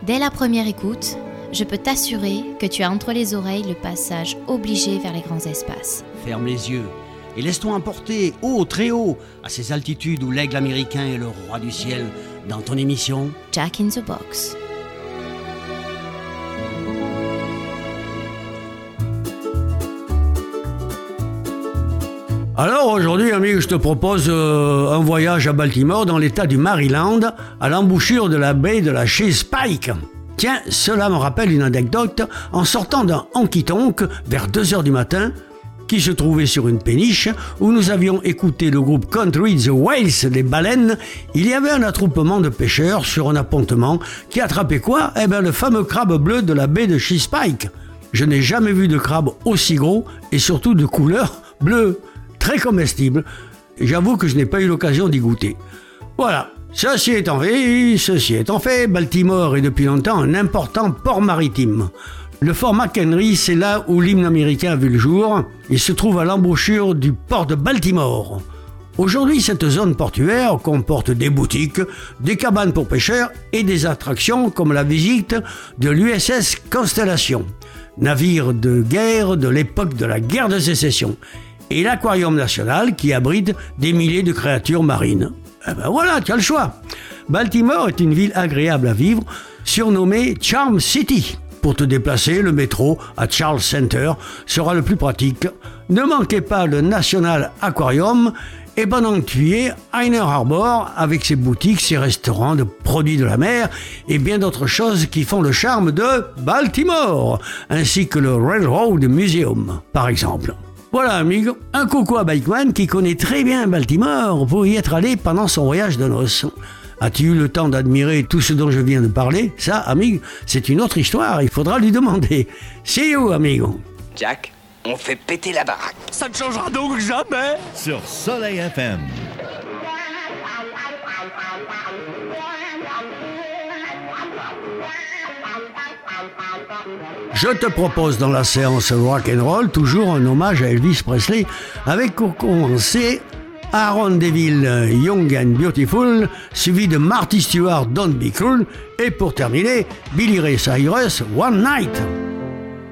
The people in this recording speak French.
Dès la première écoute, je peux t'assurer que tu as entre les oreilles le passage obligé vers les grands espaces. Ferme les yeux et laisse-toi emporter haut, très haut, à ces altitudes où l'aigle américain est le roi du ciel, dans ton émission Jack in the Box. Alors aujourd'hui, ami, je te propose un voyage à Baltimore dans l'état du Maryland, à l'embouchure de la baie de la Chesapeake. Tiens, cela me rappelle une anecdote en sortant d'un honky-tonk vers 2h du matin, qui se trouvait sur une péniche où nous avions écouté le groupe country The Whales des Baleines. Il y avait un attroupement de pêcheurs sur un appontement qui attrapait quoi ? Le fameux crabe bleu de la baie de Chesapeake. Je n'ai jamais vu de crabe aussi gros et surtout de couleur bleue. Très comestible. J'avoue que je n'ai pas eu l'occasion d'y goûter. Voilà, ceci étant fait, Baltimore est depuis longtemps un important port maritime. Le fort McHenry, c'est là où l'hymne américain a vu le jour. Il se trouve à l'embouchure du port de Baltimore. Aujourd'hui, cette zone portuaire comporte des boutiques, des cabanes pour pêcheurs et des attractions comme la visite de l'USS Constellation, navire de guerre de l'époque de la guerre de sécession, et l'Aquarium National qui abrite des milliers de créatures marines. Voilà, tu as le choix. Baltimore est une ville agréable à vivre, surnommée Charm City. Pour te déplacer, le métro à Charles Center sera le plus pratique. Ne manquez pas le National Aquarium et pendant que tu y es, Inner Harbor avec ses boutiques, ses restaurants de produits de la mer et bien d'autres choses qui font le charme de Baltimore, ainsi que le Railroad Museum, par exemple. Voilà, amigo, un coucou à Bikeman qui connaît très bien Baltimore pour y être allé pendant son voyage de noces. As-tu eu le temps d'admirer tout ce dont je viens de parler ? Ça, amigo, c'est une autre histoire, il faudra lui demander. See you, amigo. Jack, on fait péter la baraque. Ça ne changera donc jamais sur Soleil FM. Je te propose dans la séance rock'n'roll toujours un hommage à Elvis Presley avec pour commencer Aaron Deville, Young and Beautiful, suivi de Marty Stewart, Don't Be Cruel et pour terminer Billy Ray Cyrus, One Night.